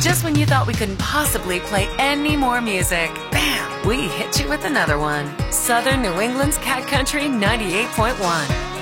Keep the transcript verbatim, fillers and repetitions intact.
Just when you thought we couldn't possibly play any more music, bam, we hit you with another one. Southern New England's Cat Country ninety-eight point one.